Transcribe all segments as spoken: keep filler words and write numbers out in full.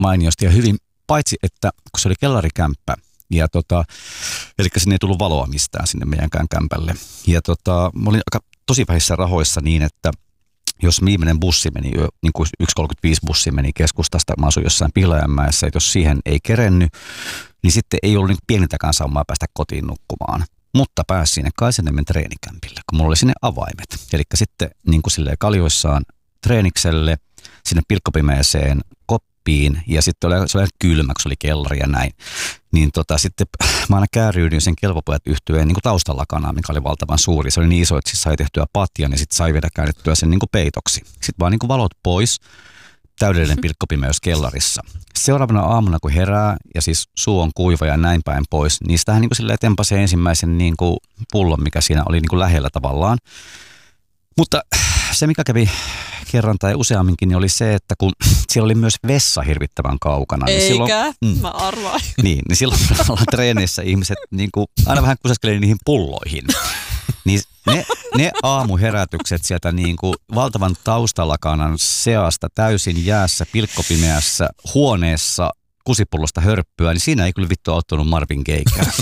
mainiosti ja hyvin, paitsi että kun se oli kellarikämppä, ja tota, eli sinne ei tullut valoa mistään sinne meidänkään kämpälle. Ja tota, mä olin aika tosi vähissä rahoissa niin, että jos viimeinen bussi meni, niin kuin yksi kolmekymmentäviisi bussi meni keskustasta, mä asuin jossain Pihlajanmäessä, että jos siihen ei kerennyt, niin sitten ei ollut niin pienintäkään saumaa päästä kotiin nukkumaan. Mutta pääsi sinne Kaisaniemen treenikämpille, kun mulla oli sinne avaimet. Eli sitten niin kuin silleen kaljoissaan treenikselle, sinne pilkkopimeeseen koppiin, ja sitten oli, se oli kylmä, kun se oli kellari ja näin. Niin tota, sitten mä aina kääryydyin sen Kelpopojat yhtyeen niin kuin taustallakana, mikä oli valtavan suuri. Se oli niin iso, että siis sai tehtyä patjan ja sitten sai vielä käännettyä sen niin kuin peitoksi. Sitten vaan niin kuin valot pois, täydellinen pilkkopimeys kellarissa. Seuraavana aamuna, kun herää ja siis suu on kuiva ja näin päin pois, niin sitähän niin kuin silleen tempasi ensimmäisen niin kuin pullon, mikä siinä oli niin kuin lähellä tavallaan. Mutta se, mikä kävi kerran tai useamminkin, niin oli se, että kun siellä oli myös vessa hirvittävän kaukana. Eikä, niin silloin, mm, mä arvaan. Niin, niin silloin treenissä ihmiset niin kuin aina vähän kuseskeli niihin pulloihin. Niin ne, ne aamuherätykset sieltä niin kuin valtavan taustalakanan seasta täysin jäässä, pilkkopimeässä, huoneessa, kusipullosta hörppyä, niin siinä ei kyllä vittu auttanut Marvin Gaye.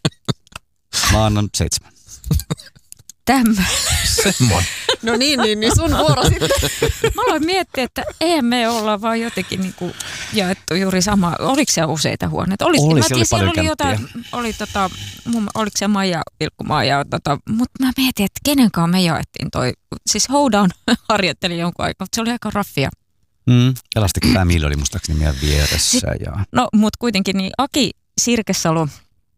Mä annan seitsemän. Tämä. No niin, niin, niin sun vuoro sitten. Mä aloin miettiä, että eihän me olla vaan jotenkin niin kuin jaettu juuri sama. Oliko siellä useita huoneita? Olis, oli, mä siellä oli paljon oli jotain, oli tota, mun, oliko se Maija Vilkkumaa ja tota, mutta mä mietin, että kenenkaan me jaettiin toi. Siis Hoedown harjoitteli jonkun aikaa, mutta se oli aika raffia. Mm, Elastic Family oli muistaakseni meidän vieressä. Sit, ja... No, mutta kuitenkin niin Aki Sirkesalo,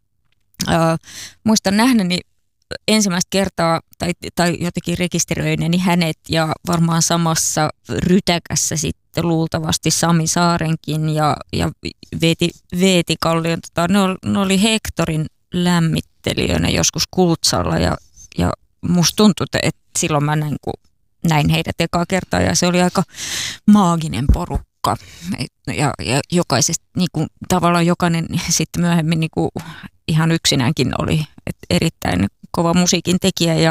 äh, muistan nähneeni ensimmäistä kertaa tai, tai jotenkin rekisteröineeni hänet ja varmaan samassa rytäkässä sitten luultavasti Sami Saarenkin ja, ja Veeti, Veeti Kallion. Tota, ne, oli, ne oli Hektorin lämmittelijöinä joskus Kultsalla ja, ja musta tuntui, että silloin mä näin, kun näin heidät ekaa kertaa ja se oli aika maaginen porukka. Ja, ja jokaisesta, niin kuin, tavallaan jokainen sitten myöhemmin niin kuin ihan yksinäänkin oli että erittäin kova musiikin tekijä ja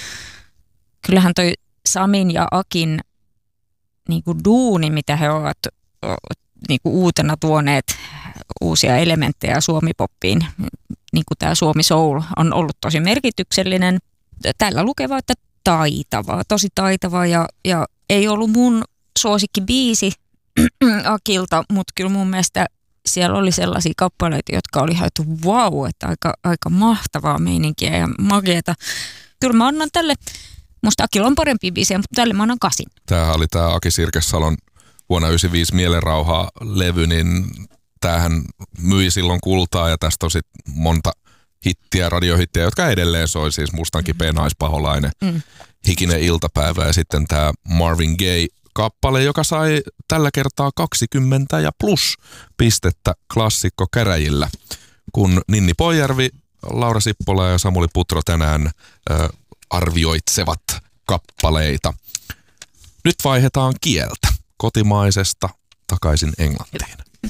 kyllähän toi Samin ja Akin niin kuin duuni, mitä he ovat niin kuin uutena tuoneet uusia elementtejä Suomi-poppiin, niin kuin tämä Suomi Soul on ollut tosi merkityksellinen. Täällä lukeva, että taitavaa, tosi taitavaa ja, ja ei ollut mun suosikkibiisi Akilta, mutta kyllä mun mielestä siellä oli sellaisia kappaleita, jotka oli haettu wow, että aika, aika mahtavaa meininkiä ja makeata. Kyllä mä annan tälle, musta Akilla on parempi biisejä, mutta tälle mä annan kasin. Tämähän oli tämä Aki Sirkesalon vuonna yhdeksänkymmentäviisi Mielenrauha-levy, niin tämähän myi silloin kultaa ja tästä on sit monta hittiä, radiohittiä, jotka edelleen soi, siis Mustan kipeä naispaholainen, mm. Hikinen iltapäivä ja sitten tämä Marvin Gaye kappale, joka sai tällä kertaa kaksikymmentä ja plus pistettä klassikko käräjillä, kun Ninni Poijärvi, Laura Sippola ja Samuli Putro tänään ö, arvioitsevat kappaleita. Nyt vaihdetaan kieltä kotimaisesta takaisin englantiin.